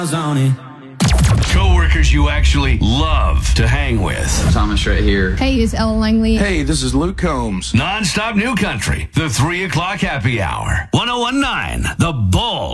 on it. Coworkers you actually love to hang with. Thomas right here. Hey, it's Ella Langley. Hey, this is Luke Combs. Non-stop new country. The 3 o'clock happy hour. 101.9 The Bull.